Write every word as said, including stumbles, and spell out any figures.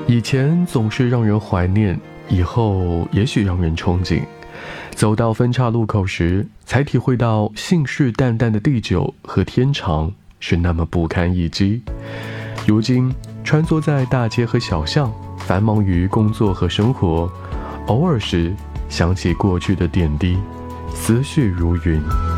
以前总是让人怀念，以后也许让人憧憬。走到分岔路口时，才体会到信誓旦旦的地久和天长是那么不堪一击。如今穿梭在大街和小巷，繁忙于工作和生活，偶尔时想起过去的点滴，思绪如云。